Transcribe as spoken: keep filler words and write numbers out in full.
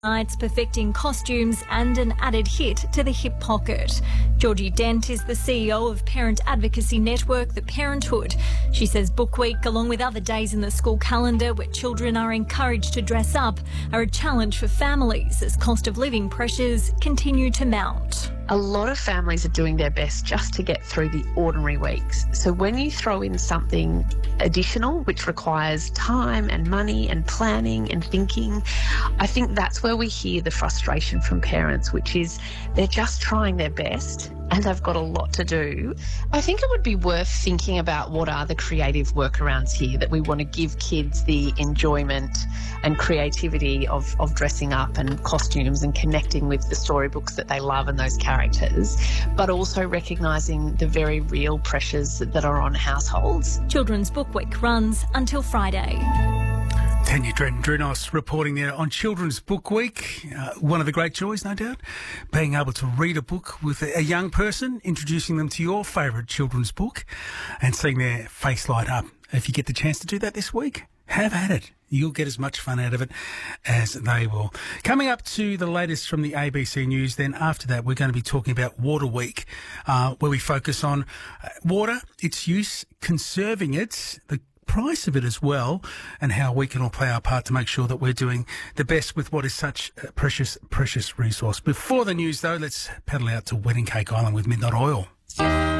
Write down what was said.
nights perfecting costumes and an added hit to the hip pocket. Georgie Dent is the C E O of parent advocacy network The Parenthood. She says Book Week, along with other days in the school calendar where children are encouraged to dress up, are a challenge for families as cost of living pressures continue to mount. A lot of families are doing their best just to get through the ordinary weeks. So when you throw in something additional, which requires time and money and planning and thinking, I think that's where we hear the frustration from parents, which is they're just trying their best and they've got a lot to do. I think it would be worth thinking about what are the creative workarounds here that we want to give kids the enjoyment and creativity of, of dressing up and costumes and connecting with the storybooks that they love and those characters, but also recognising the very real pressures that are on households. Children's Book Week runs until Friday. Tanya Drennos reporting there on Children's Book Week. Uh, one of the great joys, no doubt, being able to read a book with a, a young person, introducing them to your favourite children's book and seeing their face light up. If you get the chance to do that this week, have at it. You'll get as much fun out of it as they will. Coming up to the latest from the A B C News, then after that we're going to be talking about Water Week, uh, where we focus on uh, water, its use, conserving it, the price of it as well, and how we can all play our part to make sure that we're doing the best with what is such a precious, precious resource. Before the news, though, let's paddle out to Wedding Cake Island with Midnight Oil.